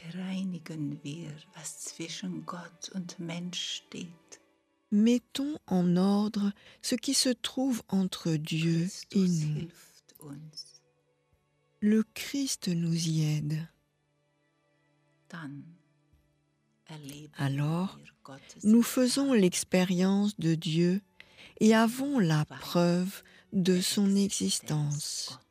Bereinigen wir, was zwischen Gott und Mensch steht. Mettons en ordre ce qui se trouve entre Dieu et Christus nous. hilft uns. Le Christ nous y aide. Dann erleben Alors, wir Gottes nous faisons l'expérience de Dieu et avons la preuve de son existence.